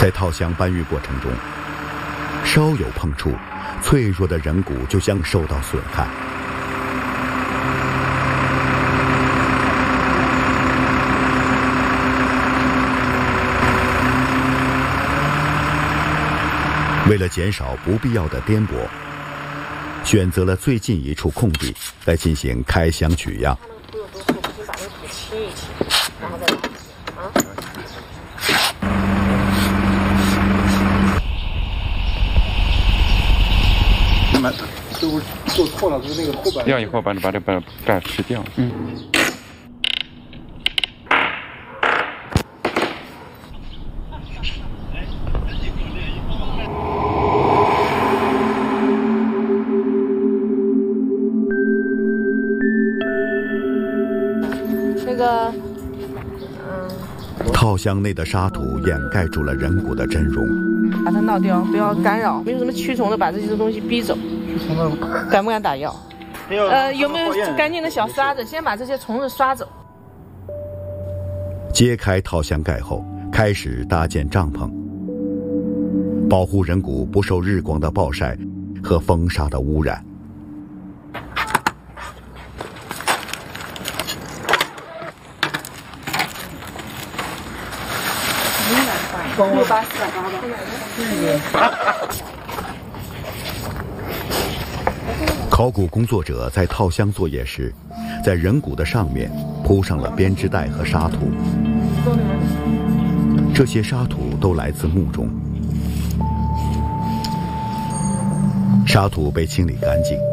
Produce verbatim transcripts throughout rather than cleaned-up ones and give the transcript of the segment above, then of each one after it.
在套箱搬运过程中，稍有碰触，脆弱的人骨就将受到损害。为了减少不必要的颠簸，选择了最近一处空地来进行开箱取样。 都做错了，就是那个后边。 晾以后把把这把盖吃掉。嗯。 那个， 嗯。套箱内的沙土掩盖住了人骨的真容。 把它挠掉，不要干扰。没有什么驱虫的，把这些东西逼走。敢不敢打药？呃，有没有干净的小刷子？先把这些虫子刷走。 揭开套箱盖后，开始搭建帐篷，保护人骨不受日光的暴晒和风沙的污染。 六八四八八。 考古工作者在套箱作业时，在人骨的上面铺上了编织袋和沙土。这些沙土都来自墓中。沙土被清理干净，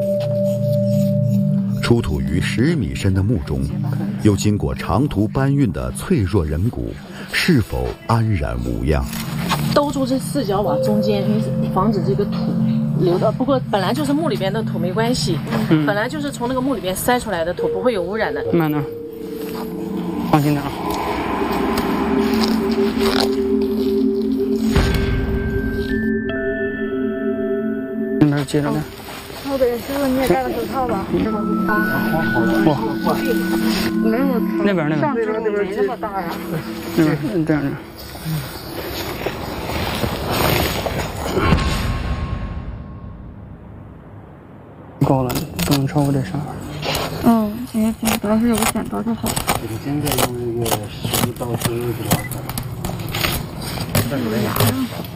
出土于十米深的墓中，又经过长途搬运的脆弱人骨，是否安然无恙？ 兜住这四角往中间，防止这个土流到。不过本来就是墓里边的土没关系，嗯、本来就是从那个墓里边筛出来的土，不会有污染的。 慢点，放心点啊。那边接着呢。 后边师傅你也戴个手套吧。 哇哇！ 没有那边那边上肢没那么大呀。 那边嗯这样的。够了，不能超过这上。 嗯，行行行，主要是有个剪刀就好。 你现在用那个石刀割就拉开了。